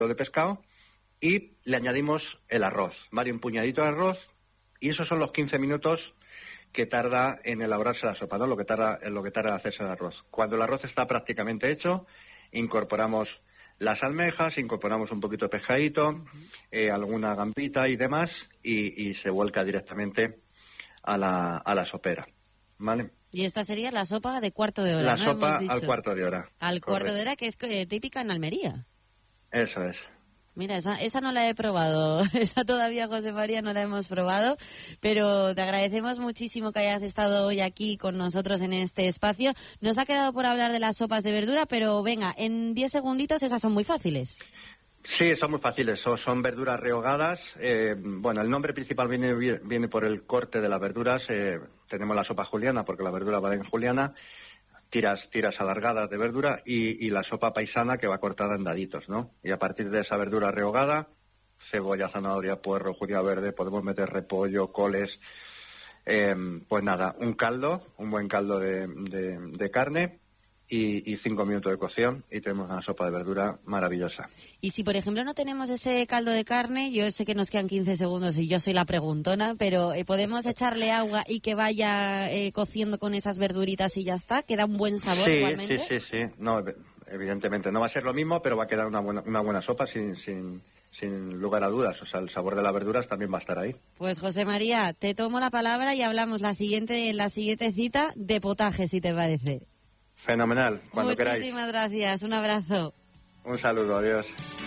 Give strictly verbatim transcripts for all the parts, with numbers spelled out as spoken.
de pescado y le añadimos el arroz, ¿vale? Un puñadito de arroz, y esos son los quince minutos que tarda en elaborarse la sopa, ¿no? Lo que tarda, en lo que tarda en hacerse el arroz. Cuando el arroz está prácticamente hecho, incorporamos las almejas, incorporamos un poquito de pescadito, eh, alguna gambita y demás, y, y se vuelca directamente a la, a la sopera, ¿vale? Y esta sería la sopa de cuarto de hora, La ¿no? sopa Hemos dicho. al cuarto de hora. Al Correcto. cuarto de hora, que es eh, típica en Almería. Eso es. Mira, esa, esa no la he probado, esa todavía, José María, no la hemos probado, pero te agradecemos muchísimo que hayas estado hoy aquí con nosotros en este espacio. Nos ha quedado por hablar de las sopas de verdura, pero venga, en diez segunditos esas son muy fáciles. Sí, son muy fáciles, son, son verduras rehogadas. Eh, bueno, el nombre principal viene viene por el corte de las verduras. Eh, tenemos la sopa juliana, porque la verdura va en juliana, tiras tiras alargadas de verdura, y, y la sopa paisana, que va cortada en daditos, ¿no? Y a partir de esa verdura rehogada, cebolla, zanahoria, puerro, judía verde, podemos meter repollo, coles, eh, pues nada, un caldo, un buen caldo de, de, de carne, y, y cinco minutos de cocción, y tenemos una sopa de verdura maravillosa. Y si, por ejemplo, no tenemos ese caldo de carne, yo sé que nos quedan quince segundos y yo soy la preguntona, pero eh, ¿podemos echarle agua y que vaya eh, cociendo con esas verduritas y ya está? ¿Queda un buen sabor sí, igualmente? Sí, sí, sí. No, evidentemente no va a ser lo mismo, pero va a quedar una buena, una buena sopa sin, sin, sin lugar a dudas. O sea, el sabor de las verduras también va a estar ahí. Pues, José María, te tomo la palabra y hablamos la siguiente, la siguiente cita de potaje, si te parece. Fenomenal, cuando queráis. Muchísimas gracias, un abrazo. Un saludo, adiós.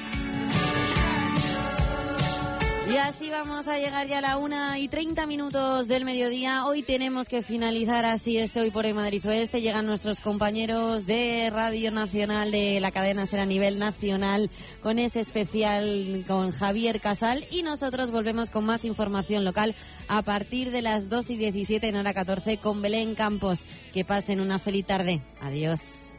Y así vamos a llegar ya a la una y treinta minutos del mediodía. Hoy tenemos que finalizar así este Hoy por Hoy Madrid Oeste. Llegan nuestros compañeros de Radio Nacional, de la cadena SER a nivel nacional, con ese especial con Javier Casal. Y nosotros volvemos con más información local a partir de las dos y diecisiete en hora catorce con Belén Campos. Que pasen una feliz tarde. Adiós.